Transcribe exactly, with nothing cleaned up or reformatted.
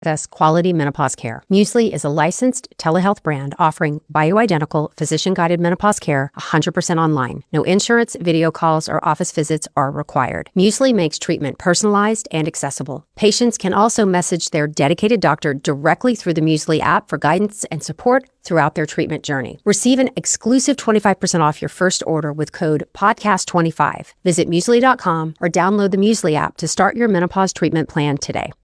Access quality menopause care. Muesli is a licensed telehealth brand offering bioidentical, physician-guided menopause care one hundred percent online. No insurance, video calls, or office visits are required. Muesli makes treatment personalized and accessible. Patients can also message their dedicated doctor directly through the Muesli app for guidance and support throughout their treatment journey. Receive an exclusive twenty-five percent off your first order with code podcast twenty-five. Visit muesli dot com or download the Muesli app to start your menopause treatment plan today.